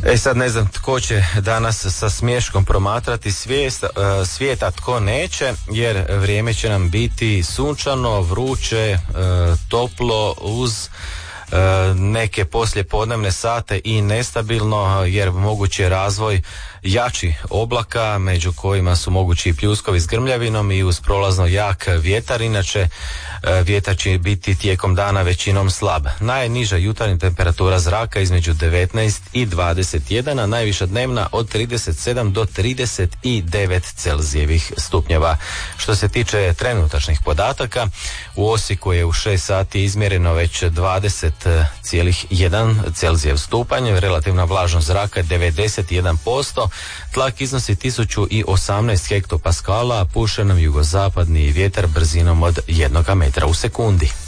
Sad ne znam tko će danas sa smiješkom promatrati svijeta, tko neće, jer vrijeme će nam biti sunčano, vruće, toplo, uz neke poslijepodnevne sate i nestabilno, jer mogući je razvoj jači oblaka, među kojima su mogući i pljuskovi s grmljavinom i uz prolazno jak vjetar. Inače vjetar će biti tijekom dana većinom slab. Najniža jutarnja temperatura zraka između 19 i 21, a najviša dnevna od 37 do 39 Celzijevih stupnjeva. Što se tiče trenutačnih podataka, u Osijeku je u 6 sati izmjereno već 20,1 Celzijev stupanj, relativna vlažnost zraka je 91%, tlak iznosi 1018 hektopaskala, a puše nam jugozapadni vjetar brzinom od 1 metra u sekundi.